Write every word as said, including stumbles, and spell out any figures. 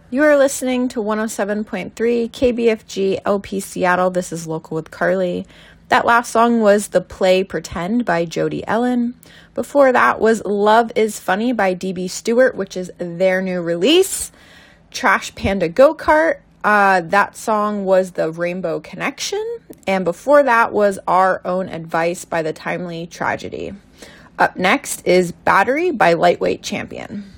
You are listening to one oh seven point three K B F G L P Seattle. This is Local with Carly. That last song was The Play Pretend by Jody Ellen. Before that was Love is Funny by D B Stewart, which is their new release. Trash Panda Go-Kart. Uh, that song was The Rainbow Connection. And before that was Our Own Advice by The Timely Tragedy. Up next is Battery by Lightweight Champion.